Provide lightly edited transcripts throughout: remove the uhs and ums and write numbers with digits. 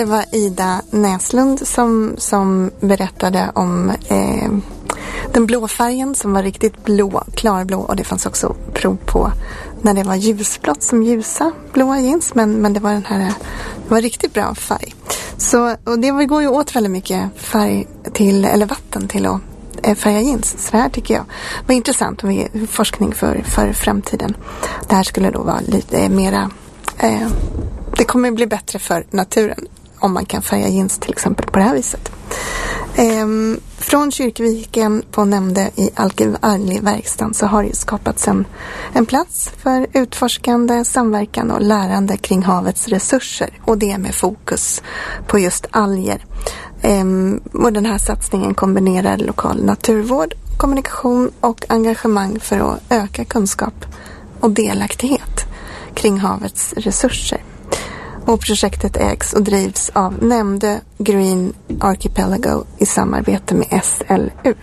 det var Ida Näslund som berättade om den blå färgen som var riktigt blå, klarblå, och det fanns också prov på när det var ljusblått som ljusa blåa jeans, men det var det var riktigt bra färg. Så, och det går ju åt väldigt mycket färg till, eller vatten till att färga jeans. Så det här tycker jag var intressant med forskning för framtiden. Det här skulle då vara lite mera, det kommer bli bättre för naturen om man kan färga jeans till exempel på det här viset. Från Kyrkviken på Nämnde i Alkeverkstan så har det skapats en plats för utforskande, samverkan och lärande kring havets resurser, och det med fokus på just alger. Och den här satsningen kombinerar lokal naturvård, kommunikation och engagemang för att öka kunskap och delaktighet kring havets resurser. Och projektet ägs och drivs av Nämnde Green Archipelago i samarbete med SLU.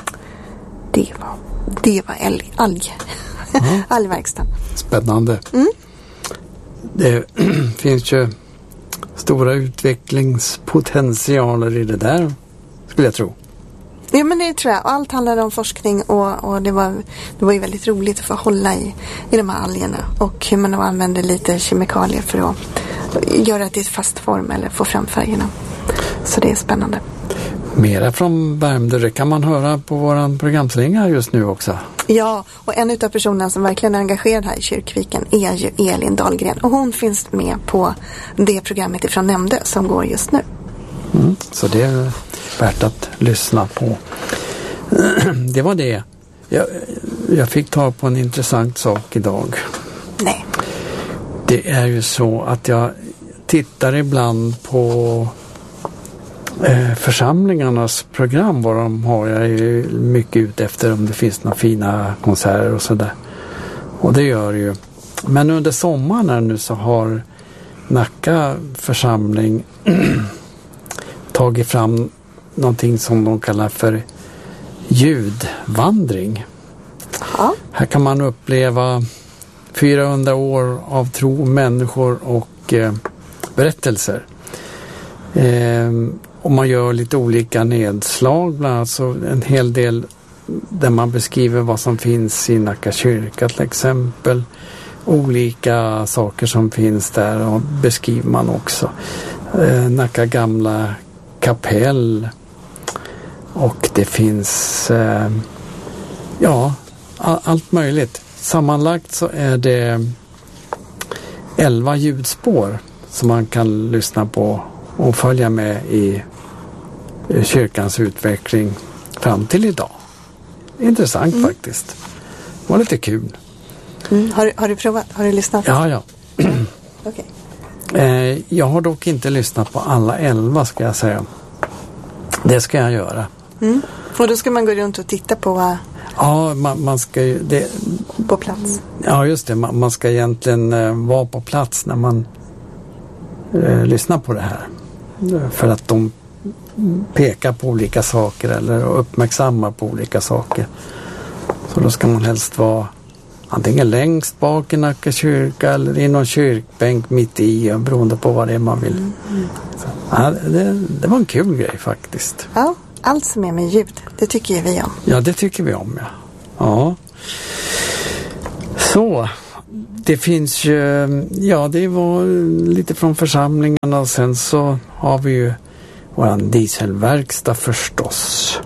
Det var algverkstan. Spännande. Det finns ju stora utvecklingspotentialer i det där, skulle jag tro. Ja, men det tror jag. Allt handlar om forskning, och det var ju väldigt roligt att få hålla i de här algerna, och hur man använder lite kemikalier för att göra det i fast form eller få fram färgerna. Så det är spännande. Mera från Värmdö, det kan man höra på våran programslinga just nu också. Ja, och en utav personerna som verkligen är engagerad här i Kyrkviken är ju Elin Dahlgren, och hon finns med på det programmet ifrån Nämndö som går just nu. Så det är värt att lyssna på. Det var det. Jag fick ta på en intressant sak idag. Nej. Det är ju så att jag tittar ibland på församlingarnas program, vad de har. Jag är ju mycket ute efter om det finns några fina konserter och sådär. Och det gör det ju. Men under sommaren nu så har Nacka församling tagit fram någonting som de kallar för ljudvandring. Ja. Här kan man uppleva 400 år av tro, människor och berättelser. Och man gör lite olika nedslag, bland annat så en hel del där man beskriver vad som finns i Nacka kyrka till exempel. Olika saker som finns där och beskriver man också. Nacka gamla kapell, och det finns allt möjligt. Sammanlagt så är det 11 ljudspår som man kan lyssna på och följa med i kyrkans utveckling fram till idag. Intressant faktiskt. Det var lite kul. Har du provat? Har du lyssnat? Ja. Okay. Jag har dock inte lyssnat på alla 11, ska jag säga. Det ska jag göra. Och då ska man gå runt och titta på... Ja, man ska ju... På plats. Ja, just det. Man ska egentligen vara på plats när man lyssnar på det här. För att de pekar på olika saker eller uppmärksammar på olika saker. Så då ska man helst vara antingen längst bak i Nacka kyrka eller i någon kyrkbänk mitt i, beroende på vad det är man vill. Så, ja, det var en kul grej faktiskt. Ja, allt som är med ljud, det tycker vi om. Ja, det tycker vi om, ja. Så, det finns ju, det var lite från församlingarna, och sen så har vi ju våran dieselverkstad förstås.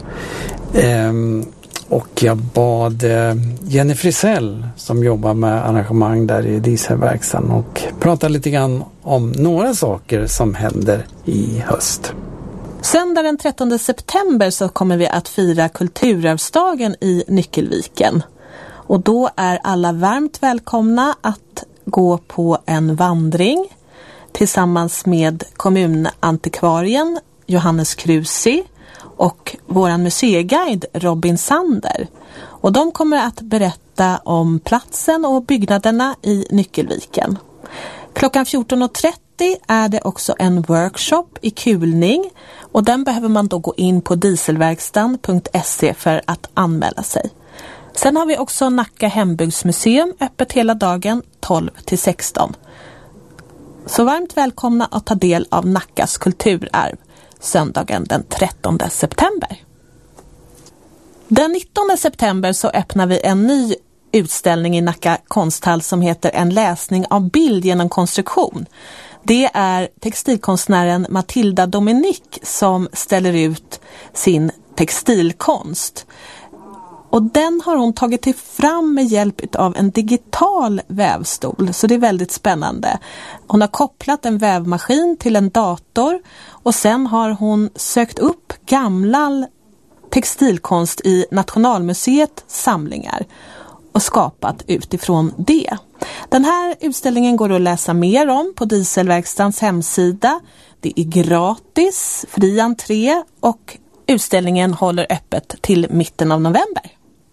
Och jag bad Jenny Frisell som jobbar med arrangemang där i dieselverkstaden och prata lite grann om några saker som händer i höst. Söndag den 13 september så kommer vi att fira Kulturarvsdagen i Nyckelviken. Och då är alla varmt välkomna att gå på en vandring tillsammans med kommunantikvarien Johannes Krusi och våran museiguide Robin Sander. Och de kommer att berätta om platsen och byggnaderna i Nyckelviken. Klockan 14.30 är det också en workshop i kulning, och den behöver man då gå in på dieselverkstan.se för att anmäla sig. Sen har vi också Nacka hembygdsmuseum öppet hela dagen 12-16. Så varmt välkomna att ta del av Nackas kulturarv söndagen den 13 september. Den 19 september så öppnar vi en ny utställning i Nacka konsthall som heter En läsning av bild genom konstruktion. Det är textilkonstnären Matilda Dominic som ställer ut sin textilkonst. Och den har hon tagit fram med hjälp av en digital vävstol, så det är väldigt spännande. Hon har kopplat en vävmaskin till en dator och sen har hon sökt upp gamla textilkonst i Nationalmuseets samlingar och skapat utifrån det. Den här utställningen går att läsa mer om på Dieselverkstans hemsida. Det är gratis, fri entré och utställningen håller öppet till mitten av november.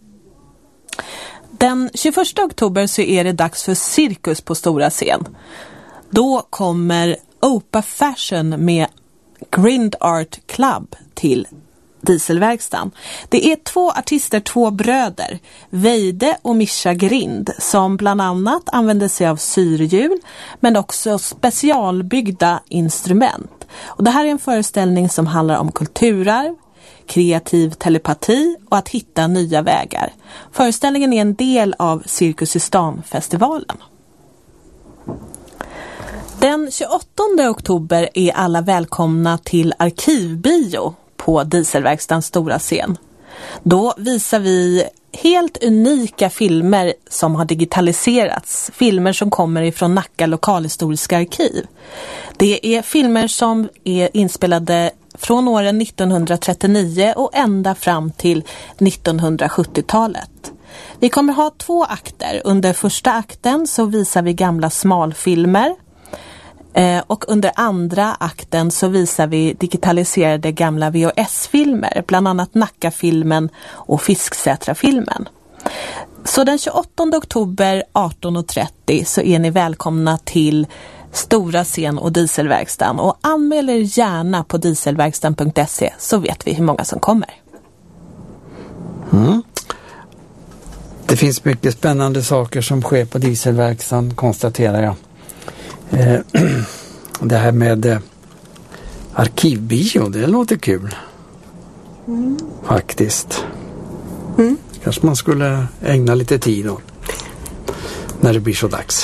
Den 21 oktober så är det dags för cirkus på stora scen. Då kommer Opa Fashion med Grind Art Club till Dieselverkstan. Det är 2 artister, 2 bröder, Veide och Mischa Grind, som bland annat använder sig av syrhjul men också specialbyggda instrument. Och det här är en föreställning som handlar om kulturarv, kreativ telepati och att hitta nya vägar. Föreställningen är en del av Cirkus i stan-festivalen. Den 28 oktober är alla välkomna till Arkivbio på Dieselverkstans stora scen. Då visar vi helt unika filmer som har digitaliserats. Filmer som kommer ifrån Nacka lokalhistoriska arkiv. Det är filmer som är inspelade från åren 1939 och ända fram till 1970-talet. Vi kommer ha 2 akter. Under första akten så visar vi gamla smalfilmer. Och under andra akten så visar vi digitaliserade gamla VHS-filmer, bland annat Nacka-filmen och Fisksätra-filmen. Så den 28 oktober 18.30 så är ni välkomna till Stora scen och Dieselverkstan, och anmäl er gärna på dieselverkstan.se så vet vi hur många som kommer. Det finns mycket spännande saker som sker på Dieselverkstan, konstaterar jag. Det här med arkivbio, det låter kul. Faktiskt. Kanske man skulle ägna lite tid då, när det blir så dags.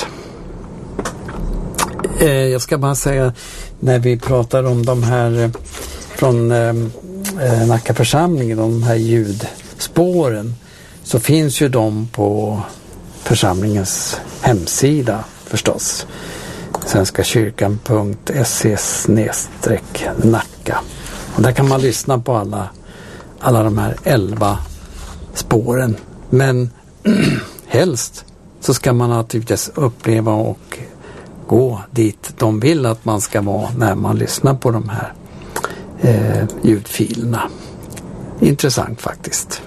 Jag ska bara säga, när vi pratar om de här från Nacka församlingen, de här ljudspåren, så finns ju de på församlingens hemsida förstås. svenskakyrkan.se/Nacka. Och där kan man lyssna på alla de här 11 spåren. Men helst så ska man naturligtvis uppleva och gå dit de vill att man ska vara när man lyssnar på de här ljudfilerna. Intressant faktiskt.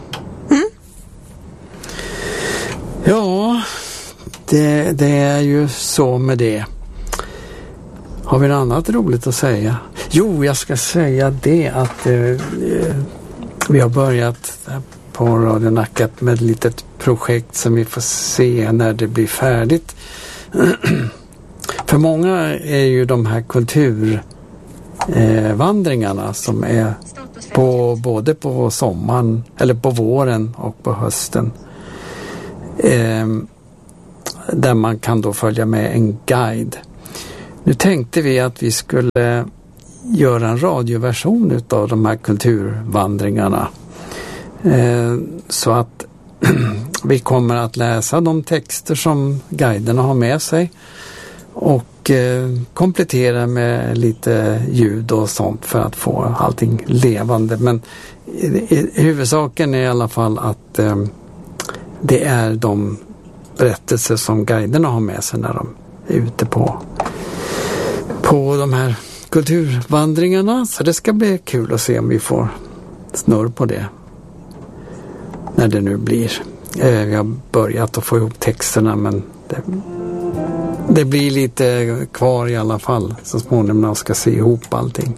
Ja, det är ju så med det. Har vi något annat roligt att säga? Jo, jag ska säga det att vi har börjat på Radio Nacka med ett litet projekt som vi får se när det blir färdigt. För många är ju de här kulturvandringarna som är både på sommaren eller på våren och på hösten. Där man kan då följa med en guide. Nu tänkte vi att vi skulle göra en radioversion utav de här kulturvandringarna. Så att vi kommer att läsa de texter som guiderna har med sig och komplettera med lite ljud och sånt för att få allting levande. Men huvudsaken är i alla fall att det är de berättelser som guiderna har med sig när de är ute på de här kulturvandringarna. Så det ska bli kul att se om vi får snurr på det när det nu blir. Vi har börjat att få ihop texterna, men det blir lite kvar i alla fall så småningom när man ska se ihop allting.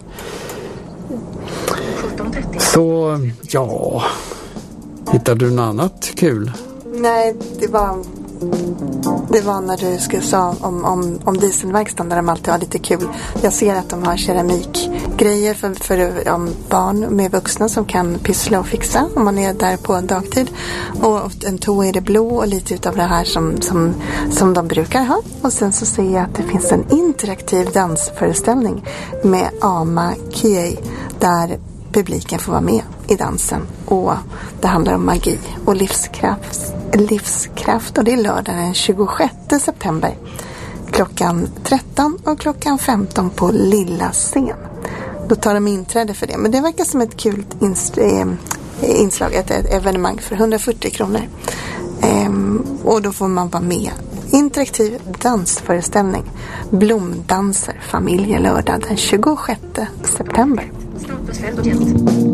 Så ja, hittar du något annat kul? Nej, det var Det var när du skulle sa om dieselverkstan där de alltid har lite kul. Jag ser att de har keramikgrejer för barn med vuxna som kan pyssla och fixa om man är där på dagtid. Och en tå är det blå och lite utav det här som de brukar ha. Och sen så ser jag att det finns en interaktiv dansföreställning med Ama Kiei där publiken får vara med i dansen. Och det handlar om magi och livskraft och det är lördag den 26 september klockan 13 och klockan 15 på Lilla scen. Då tar de inträde för det. Men det verkar som ett kul inslag, ett evenemang för 140 kronor. Och då får man vara med. Interaktiv dansföreställning. Blomdanser familjelördag den 26 september.